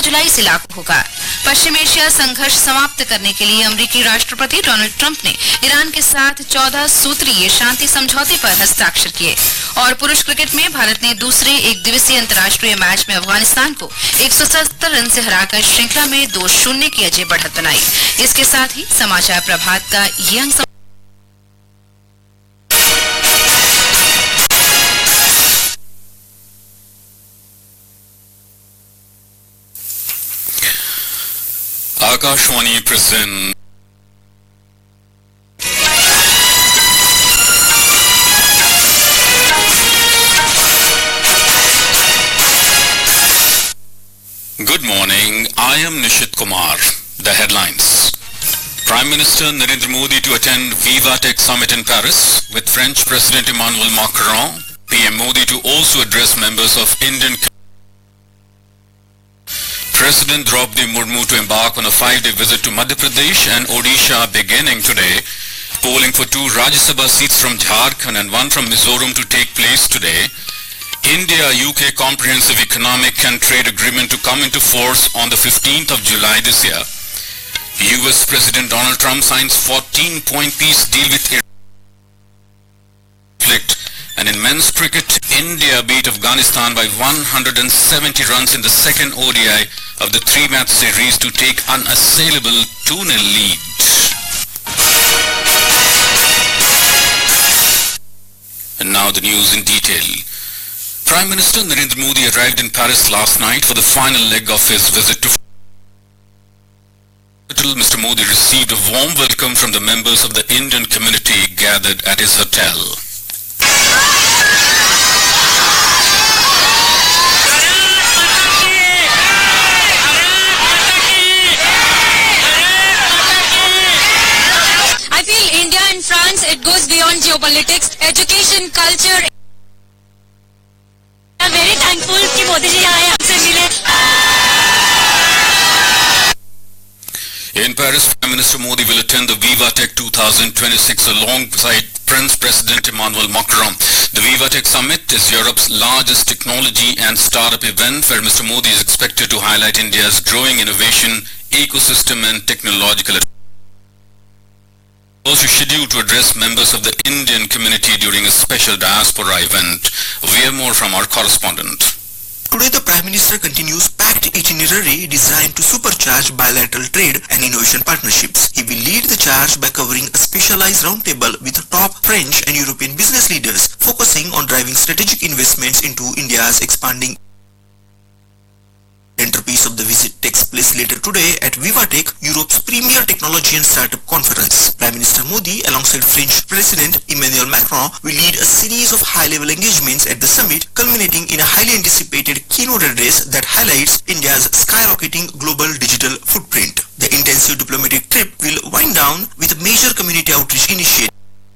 जुलाई से लागू होगा। पश्चिम एशिया संघर्ष समाप्त करने के लिए अमेरिकी राष्ट्रपति डोनाल्ड ट्रंप ने ईरान के साथ 14 सूत्रीय शांति समझौते पर हस्ताक्षर किए। और पुरुष क्रिकेट में भारत ने दूसरे एक दिवसीय अंतर्राष्ट्रीय मैच में अफगानिस्तान को 170 रन से हराकर श्रृंखला में 2-0 की अजय बढ़त बनाई। इसके साथ ही समाचार प्रभात का ये अंक Akashwani present Good morning, I am Nishit Kumar. The headlines. Prime Minister Narendra Modi to attend Viva-Tech Summit in Paris with French President Emmanuel Macron. PM Modi to also address members of Indian President Draupadi Murmu to embark on a 5-day visit to Madhya Pradesh and Odisha beginning today. Polling for 2 Rajya Sabha seats from Jharkhand and 1 from Mizoram to take place today. India-UK Comprehensive Economic and Trade Agreement to come into force on the 15th of July this year. US President Donald Trump signs 14-point peace deal with Iran. And in men's cricket, India beat Afghanistan by 170 runs in the second ODI of the 3-match series to take unassailable 2-0 lead. And now the news in detail. Prime Minister Narendra Modi arrived in Paris last night for the final leg of his visit to Mr. Modi received a warm welcome from the members of the Indian community gathered at his hotel. I feel India and France, it goes beyond geopolitics, education, culture. I'm very thankful कि मोदी जी आए हमसे मिले. In Paris, Prime Minister Modi will attend the Viva-Tech 2026 alongside French President Emmanuel Macron. The Viva-Tech Summit is Europe's largest technology and startup event where Mr. Modi is expected to highlight India's growing innovation, ecosystem and technological advancement. Also scheduled to address members of the Indian community during a special diaspora event. We have more from our correspondent. Today the Prime Minister continues packed itinerary designed to supercharge bilateral trade and innovation partnerships. He will lead the charge by covering a specialized roundtable with top French and European business leaders, focusing on driving strategic investments into India's expanding. Centerpiece of the visit takes place later today at Viva-Tech, Europe's premier technology and startup conference. Prime Minister Modi, alongside French President Emmanuel Macron, will lead a series of high-level engagements at the summit, culminating in a highly anticipated keynote address that highlights India's skyrocketing global digital footprint. The intensive diplomatic trip will wind down with a major community outreach initiative.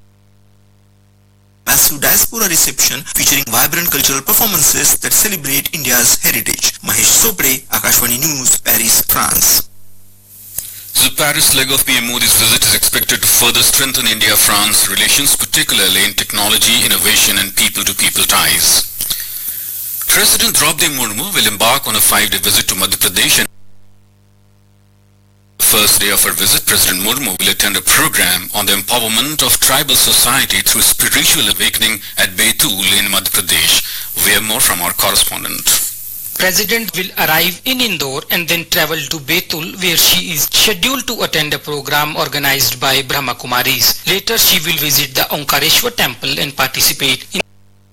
Massive diaspora reception featuring vibrant cultural performances that celebrate India's heritage. Mahesh Sopre, Akashwani News, Paris, France. The Paris leg of PM Modi's visit is expected to further strengthen India-France relations, particularly in technology, innovation and people-to-people ties. President Draupadi Murmu will embark on a 5-day visit to Madhya Pradesh. First day of her visit, President Murmu will attend a program on the empowerment of tribal society through spiritual awakening at Betul in Madhya Pradesh. We have more from our correspondent. President will arrive in Indore and then travel to Betul, where she is scheduled to attend a program organized by Brahma Kumaris. Later she will visit the Omkareshwar temple and participate in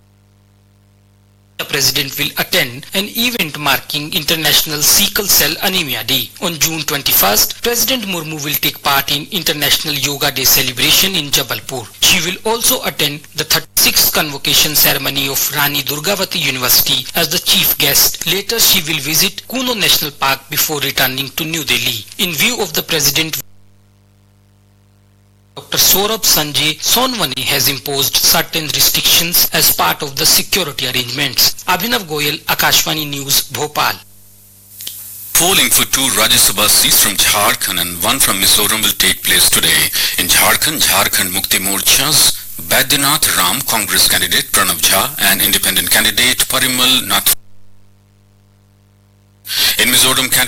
the President will attend an event marking International Sickle Cell Anemia Day. On June 21st, President Murmu will take part in International Yoga Day celebration in Jabalpur. She will also attend the 36th convocation ceremony of Rani Durgavati University as the chief guest. Later, she will visit Kuno National Park before returning to New Delhi. In view of the President, Dr. Saurabh Sanjay Sonwani has imposed certain restrictions as part of the security arrangements. Abhinav Goyal, Akashwani News, Bhopal. Polling for 2 Rajya Sabha seats from Jharkhand and 1 from Mizoram will take place today. In Jharkhand, Jharkhand Mukti Morcha's Baidyanath Ram, Congress candidate Pranav Jha and independent candidate Parimal Nath. In Mizoram,